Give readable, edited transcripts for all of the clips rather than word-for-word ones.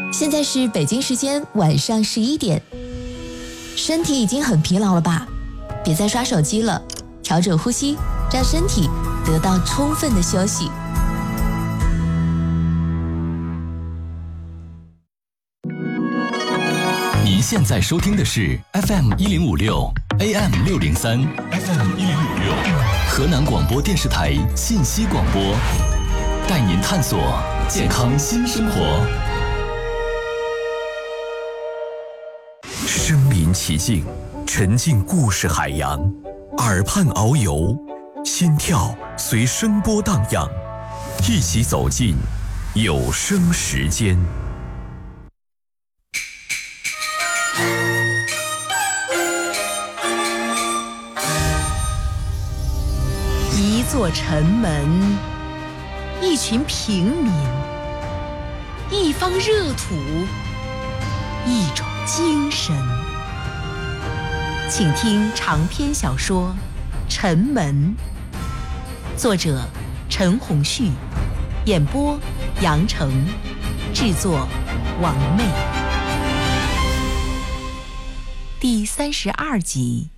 现在是北京时间晚上11点，身体已经很疲劳了吧？别再刷手机了，调整呼吸，让身体得到充分的休息。 您现在收听的是 FM1056 AM603 FM1056 河南广播电视台信息广播，带您探索健康新生活。 身临其境，沉浸故事海洋，耳畔遨游，心跳随声波荡漾，一起走进有声时间。 一座城门，一群平民，一方热土，一种精神。请听长篇小说《城门》，作者陈鸿旭，演播杨成，制作王妹。第32集。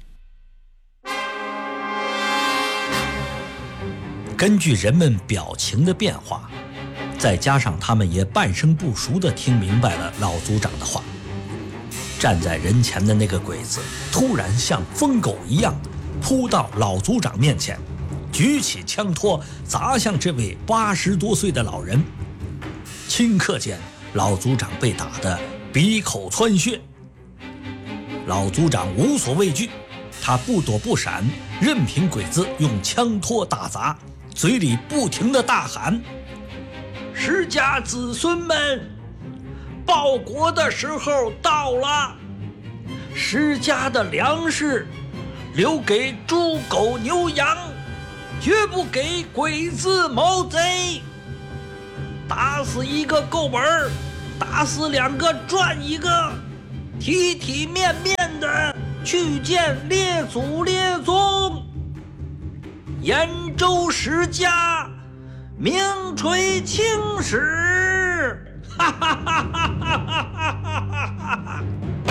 根据人们表情的变化，再加上他们也半生不熟地听明白了老族长的话，站在人前的那个鬼子突然像疯狗一样扑到老族长面前，举起枪托砸向这位80多岁的老人。顷刻间，老族长被打得鼻口窜血。老族长无所畏惧，他不躲不闪，任凭鬼子用枪托打砸，嘴里不停地大喊：施家子孙们，报国的时候到了，施家的粮食留给猪狗牛羊，绝不给鬼子毛贼。打死一个够本，打死2个赚1个，体体面面的去见列祖列宗。延州施家名垂青史！哈哈哈哈哈哈！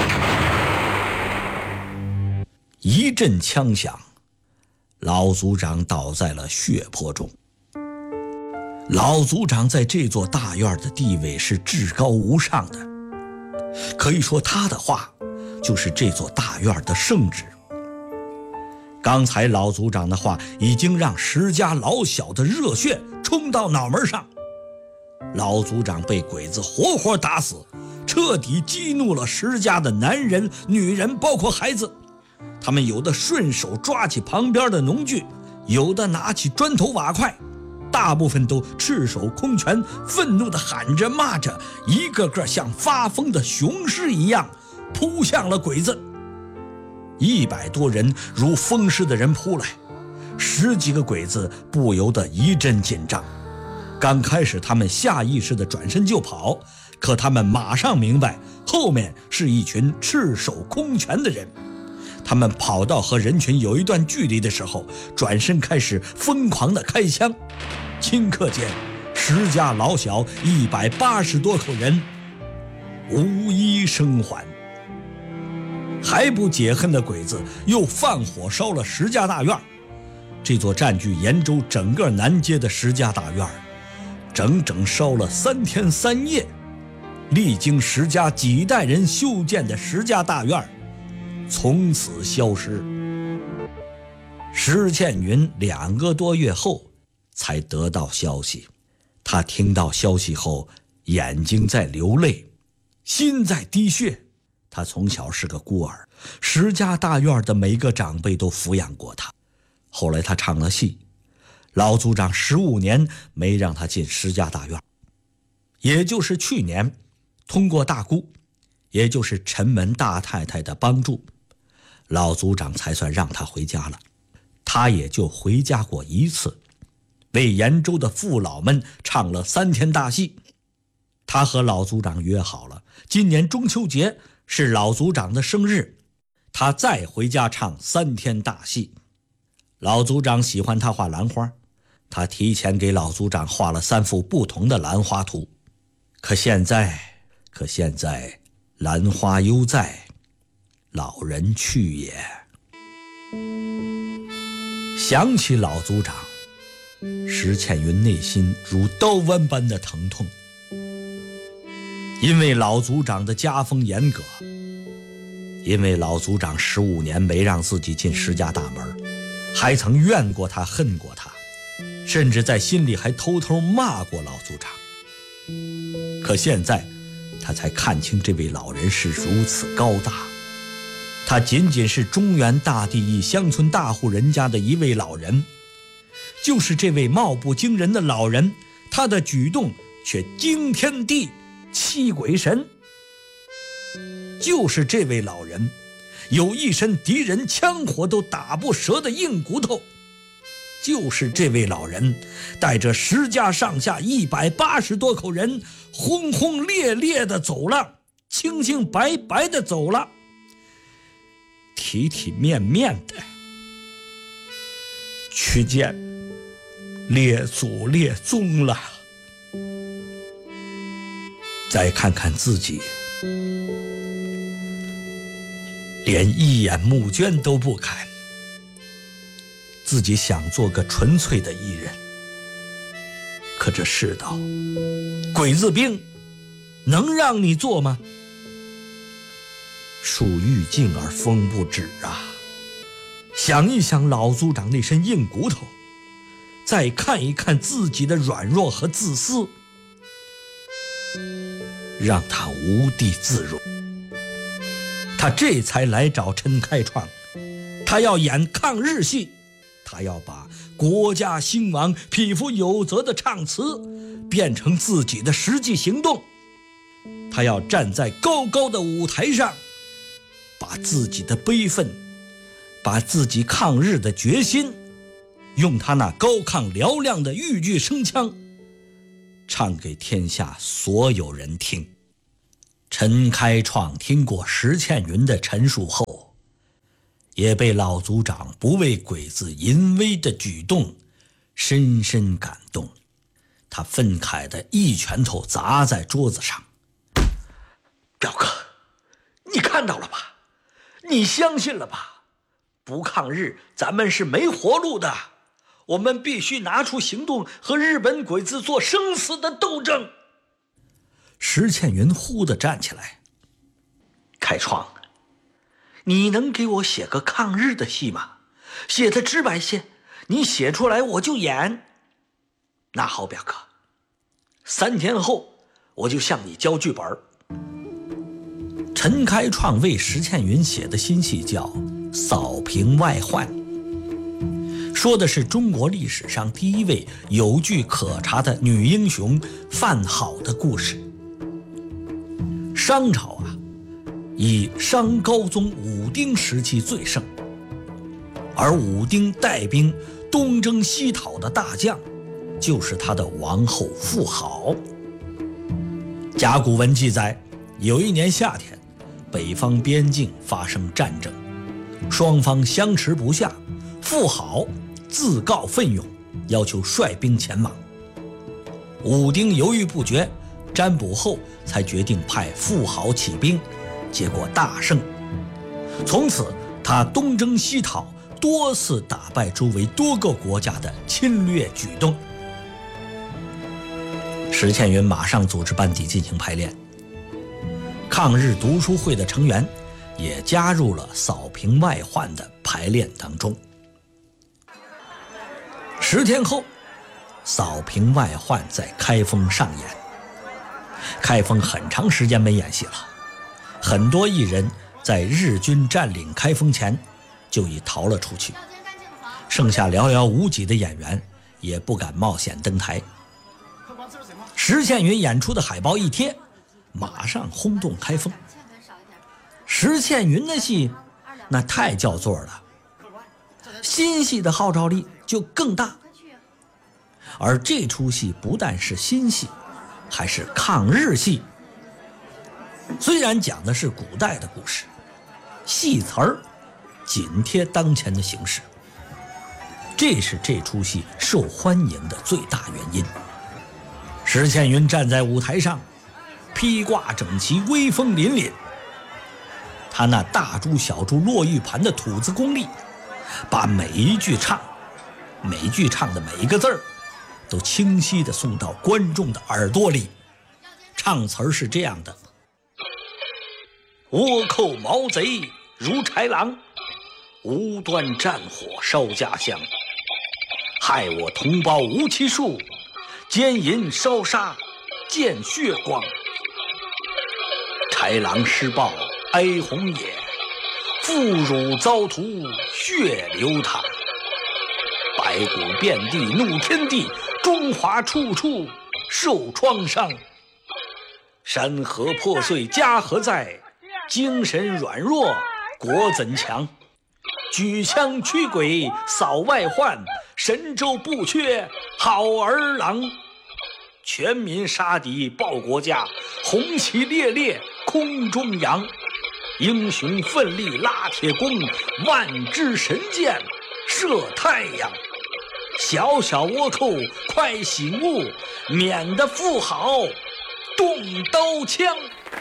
一阵枪响，老族长倒在了血泊中。老族长在这座大院的地位是至高无上的，可以说他的话就是这座大院的圣旨。刚才老族长的话已经让施家老小的热血冲到脑门上。老族长被鬼子活活打死，彻底激怒了施家的男人、女人，包括孩子。他们有的顺手抓起旁边的农具，有的拿起砖头瓦块，大部分都赤手空拳，愤怒地喊着骂着，一个个像发疯的雄狮一样扑向了鬼子。100多人如风似的人扑来，10几个鬼子不由得一阵紧张。刚开始他们下意识地转身就跑，可他们马上明白后面是一群赤手空拳的人。他们跑到和人群有一段距离的时候，转身开始疯狂地开枪。顷刻间，施家老小180多口人无一生还。还不解恨的鬼子又放火烧了施家大院。这座占据延州整个南街的施家大院，整整烧了3天3夜。历经施家几代人修建的施家大院从此消失。施倩云2个多月后才得到消息，他听到消息后眼睛在流泪，心在滴血。他从小是个孤儿，施家大院的每个长辈都抚养过他。后来他唱了戏，老族长15年没让他进施家大院。也就是去年，通过大姑，也就是陈门大太太的帮助，老族长才算让他回家了。他也就回家过1次，为延州的父老们唱了3天大戏。他和老族长约好了，今年中秋节是老族长的生日，他再回家唱3天大戏。老族长喜欢他画兰花，他提前给老族长画了3幅不同的兰花图。可现在可现在兰花犹在，老人去也。想起老族长，石倩云内心如刀剜般的疼痛。因为老族长的家风严格，因为老族长15年没让自己进石家大门，还曾怨过他，恨过他，甚至在心里还偷偷骂过老族长。可现在他才看清这位老人是如此高大，他仅仅是中原大地一乡村大户人家的一位老人。就是这位貌不惊人的老人，他的举动却惊天地泣鬼神。就是这位老人有一身敌人枪火都打不折的硬骨头。就是这位老人带着石家上下180多口人轰轰烈烈的走了，清清白白的走了，体体面面的去见列祖列宗了。再看看自己，连一眼募捐都不敢。自己想做个纯粹的艺人，可这世道，鬼子兵能让你做吗？树欲静而风不止啊！想一想老族长那身硬骨头，再看一看自己的软弱和自私，让他无地自容。他这才来找陈开创，他要演抗日戏，他要把国家兴亡、匹夫有责的唱词变成自己的实际行动。他要站在高高的舞台上，把自己的悲愤，把自己抗日的决心，用他那高亢嘹亮的豫剧声腔唱给天下所有人听。陈开创听过石倩云的陈述后，也被老族长不畏鬼子淫威的举动深深感动。他愤慨地一拳头砸在桌子上：表哥，你看到了吧？你相信了吧？不抗日咱们是没活路的，我们必须拿出行动和日本鬼子做生死的斗争。石倩云忽地站起来：开创，你能给我写个抗日的戏吗？写得直白些，你写出来我就演。那好，表哥，3天后我就向你交剧本。陈开创为石倩云写的新戏叫《扫平外患》，说的是中国历史上第一位有据可查的女英雄范好的故事。商朝啊，以商高宗武丁时期最盛，而武丁带兵东征西讨的大将就是他的王后妇好。甲骨文记载，有一年夏天，北方边境发生战争，双方相持不下，妇好自告奋勇，要求率兵前往。武丁犹豫不决，占卜后才决定派妇好起兵，结果大胜。从此他东征西讨，多次打败周围多个国家的侵略举动。石倩云马上组织班底进行排练，抗日读书会的成员也加入了扫平外患的排练当中。10天后，扫平外患在开封上演。开封很长时间没演戏了，很多艺人在日军占领开封前就已逃了出去，剩下寥寥无几的演员也不敢冒险登台。石倩云演出的海报一贴，马上轰动开封。石倩云的戏那太叫座了，新戏的号召力就更大。而这出戏不但是新戏，还是抗日戏。虽然讲的是古代的故事，戏词儿紧贴当前的形势，这是这出戏受欢迎的最大原因。石倩云站在舞台上， 披挂整齐，威风凛凛。他那大珠小珠落玉盘的吐字功力，把每一句唱的每一个字儿都清晰地送到观众的耳朵里。唱词儿是这样的：倭寇毛贼如豺狼，无端战火烧家乡，害我同胞无其数，奸淫烧杀见血光。豺狼施暴哀鸿野，妇孺遭屠血流淌。白骨遍地怒天地，中华处处受创伤。山河破碎家何在？精神软弱国怎强？举枪驱鬼扫外患，神州不缺好儿郎。全民杀敌报国家，红旗猎猎空中扬。英雄奋力拉铁弓，万支神箭射太阳。小小倭寇快醒悟，免得富豪动刀枪。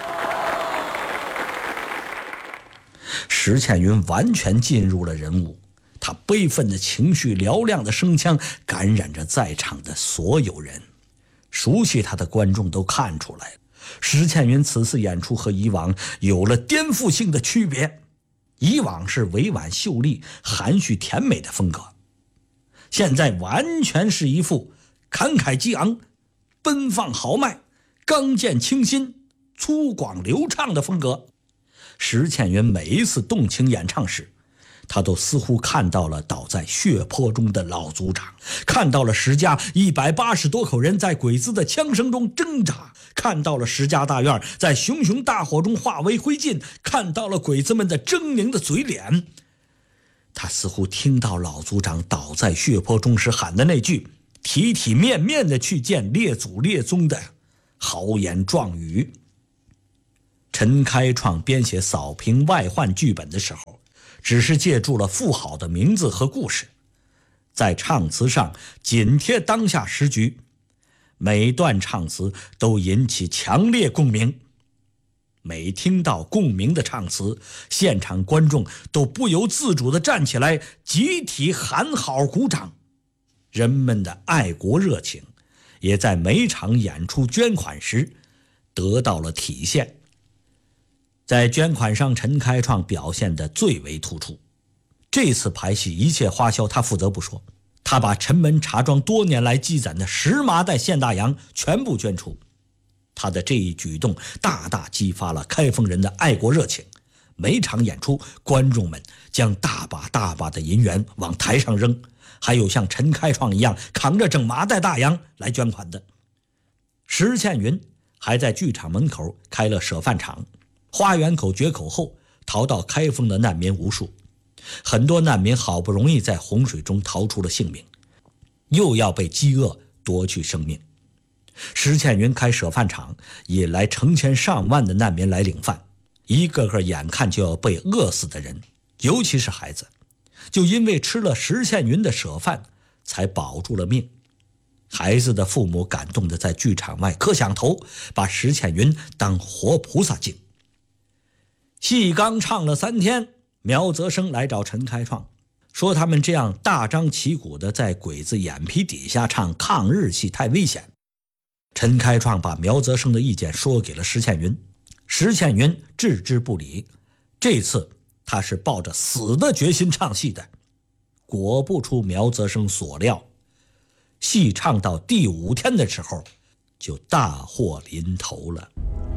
石倩云完全进入了人物，他悲愤的情绪，嘹亮的声腔感染着在场的所有人。熟悉他的观众都看出来了，石倩云此次演出和以往有了颠覆性的区别。以往是委婉秀丽、含蓄甜美的风格，现在完全是一副慷慨激昂、奔放豪迈、刚健清新、粗犷流畅的风格。石倩云每一次动情演唱时，他都似乎看到了倒在血泊中的老族长，看到了石家180多口人在鬼子的枪声中挣扎，看到了石家大院在熊熊大火中化为灰烬，看到了鬼子们的狰狞的嘴脸。他似乎听到老族长倒在血泊中时喊的那句体体面面的去见列祖列宗的豪言壮语。陈开创编写扫平外患剧本的时候，只是借助了妇好的名字和故事，在唱词上紧贴当下时局，每段唱词都引起强烈共鸣。每听到共鸣的唱词，现场观众都不由自主地站起来，集体喊好鼓掌。人们的爱国热情也在每场演出捐款时得到了体现。在捐款上，陈开创表现得最为突出。这次排戏一切花销他负责不说，他把陈门茶庄多年来积攒的10麻袋现大洋全部捐出。他的这一举动大大激发了开封人的爱国热情。每场演出，观众们将大把大把的银元往台上扔，还有像陈开创一样扛着整麻袋大洋来捐款的。石倩云还在剧场门口开了舍饭场。花园口决口后，逃到开封的难民无数，很多难民好不容易在洪水中逃出了性命，又要被饥饿夺去生命。石倩云开舍饭场，引来成千上万的难民来领饭，一个个眼看就要被饿死的人，尤其是孩子，就因为吃了石倩云的舍饭才保住了命。孩子的父母感动地在剧场外磕响头，把石倩云当活菩萨敬。戏刚唱了3天，苗泽生来找陈开创，说他们这样大张旗鼓地在鬼子眼皮底下唱抗日戏太危险。陈开创把苗泽生的意见说给了石倩云，石倩云置之不理。这次他是抱着死的决心唱戏的。果不出苗泽生所料，戏唱到第5天的时候就大祸临头了。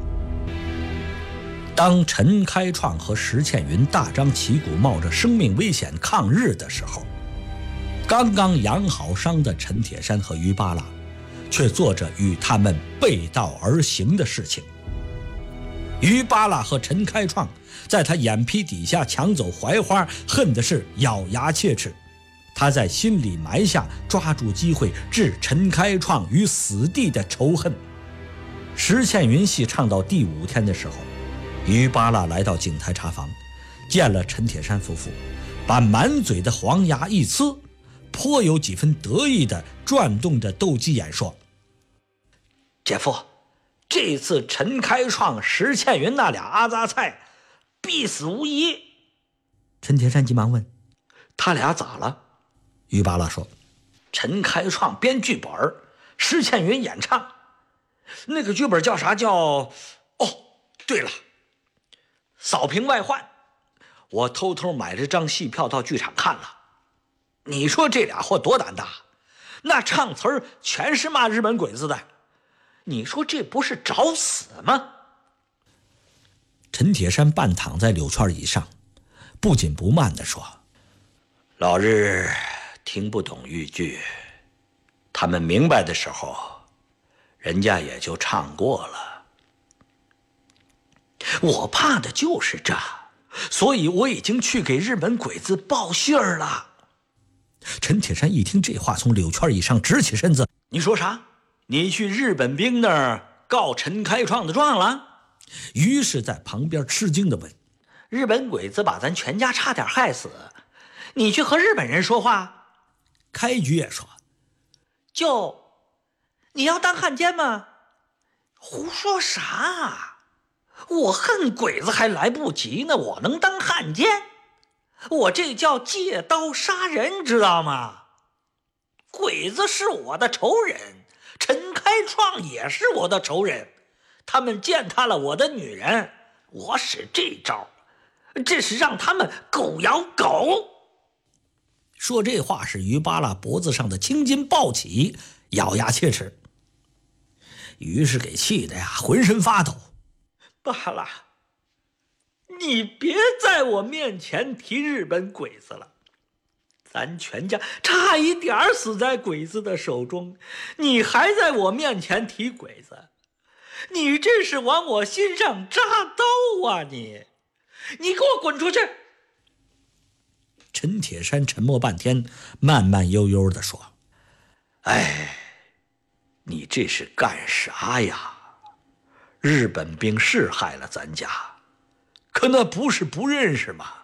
当陈开创和石倩云大张旗鼓冒着生命危险抗日的时候，刚刚养好伤的陈铁山和于巴拉却做着与他们背道而行的事情。于巴拉和陈开创在他眼皮底下抢走槐花，恨的是咬牙切齿。他在心里埋下抓住机会置陈开创于死地的仇恨。石倩云戏唱到第5天的时候，于巴拉来到景台茶房，见了陈铁山夫妇，把满嘴的黄牙一呲，颇有几分得意地转动着斗鸡眼说：“姐夫， 这次陈开创、石倩云那俩阿杂菜必死无疑。陈铁山急忙问：他俩咋了？于巴拉说：陈开创编剧本，石倩云演唱。那个剧本叫啥？叫……对了，扫平外患。我偷偷买了张戏票到剧场看了。你说这俩货多胆大，那唱词儿全是骂日本鬼子的。你说这不是找死吗？陈铁山半躺在柳圈椅上，不紧不慢地说：老日听不懂豫剧，他们明白的时候，人家也就唱过了。我怕的就是这，所以我已经去给日本鬼子报信儿了。陈铁山一听这话，从柳圈椅上直起身子：你说啥？你去日本兵那儿告陈开创的状了？于是在旁边吃惊地问：日本鬼子把咱全家差点害死，你去和日本人说话？开局也说：你要当汉奸吗？胡说啥？我恨鬼子还来不及呢，我能当汉奸？我这叫借刀杀人，知道吗？鬼子是我的仇人，陈开创也是我的仇人，他们践踏了我的女人，我使这招，这是让他们狗咬狗。说这话时，于巴拉脖子上的青筋暴起，咬牙切齿。于是给气得呀，浑身发抖。巴拉，你别在我面前提日本鬼子了，咱全家差一点死在鬼子的手中，你还在我面前提鬼子，你这是往我心上扎刀啊！你给我滚出去！陈铁山沉默半天，慢慢悠悠地说：哎，你这是干啥呀？日本兵是害了咱家，可那不是不认识吗？